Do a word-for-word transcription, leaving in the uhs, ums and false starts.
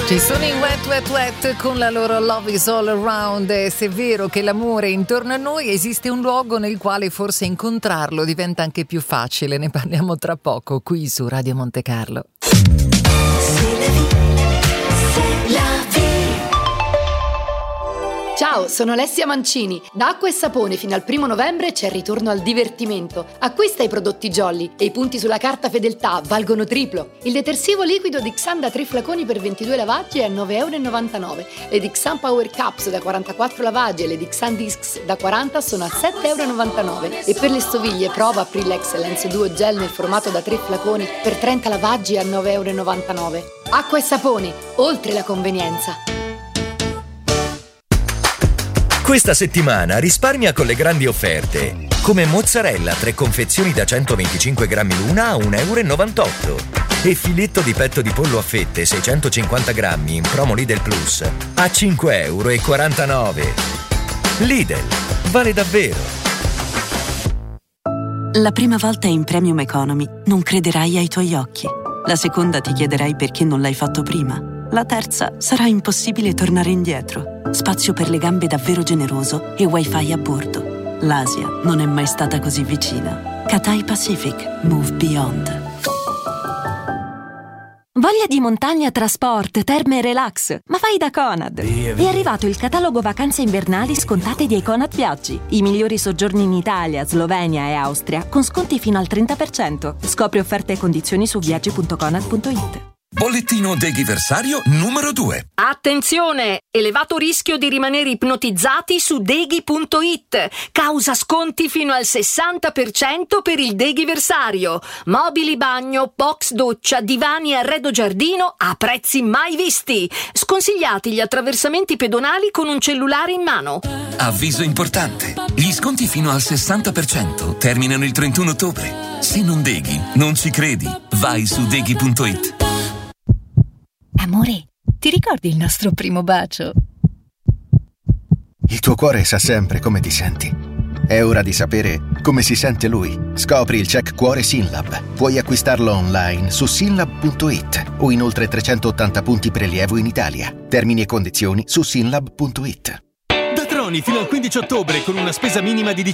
Ci sono in Wet Wet Wet con la loro Love is All Around. E se è vero che l'amore è intorno a noi, esiste un luogo nel quale forse incontrarlo diventa anche più facile. Ne parliamo tra poco qui su Radio Monte Carlo. Ciao, sono Alessia Mancini. Da Acqua e Sapone fino al primo novembre c'è il ritorno al divertimento. Acquista i prodotti Jolly e i punti sulla carta fedeltà valgono triplo. Il detersivo liquido Dixan da tre flaconi per ventidue lavaggi è a nove virgola novantanove euro. Le Dixan Power Cups da quarantaquattro lavaggi e le Dixan Discs da quaranta sono a sette virgola novantanove euro. E per le stoviglie prova April Excellence Duo Gel nel formato da tre flaconi per trenta lavaggi a nove virgola novantanove euro. Acqua e Sapone, oltre la convenienza. Questa settimana risparmia con le grandi offerte. Come mozzarella tre confezioni da centoventicinque grammi l'una a un euro e novantotto. E filetto di petto di pollo a fette seicentocinquanta grammi in promo Lidl Plus a cinque euro e quarantanove. Lidl, vale davvero. La prima volta in Premium Economy non crederai ai tuoi occhi. La seconda ti chiederai perché non l'hai fatto prima. La terza sarà impossibile tornare indietro. Spazio per le gambe davvero generoso e wifi a bordo. L'Asia non è mai stata così vicina. Cathay Pacific. Move Beyond. Voglia di montagna, trasport, terme e relax? Ma vai da Conad! È arrivato il catalogo vacanze invernali scontate di Econad Viaggi. I migliori soggiorni in Italia, Slovenia e Austria con sconti fino al trenta per cento. Scopri offerte e condizioni su viaggi punto conad punto it. Bollettino deghiversario numero due. Attenzione! Elevato rischio di rimanere ipnotizzati su deghi punto it. Causa sconti fino al sessanta per cento per il deghiversario. Mobili bagno, box doccia, divani e arredo giardino a prezzi mai visti. Sconsigliati gli attraversamenti pedonali con un cellulare in mano. Avviso importante. Gli sconti fino al sessanta per cento terminano il trentuno ottobre. Se non deghi, non ci credi. Vai su deghi punto it. Amore, ti ricordi il nostro primo bacio? Il tuo cuore sa sempre come ti senti. È ora di sapere come si sente lui. Scopri il check cuore Synlab. Puoi acquistarlo online su synlab punto it o in oltre trecentottanta punti prelievo in Italia. Termini e condizioni su synlab punto it. Da Troni fino al quindici ottobre con una spesa minima di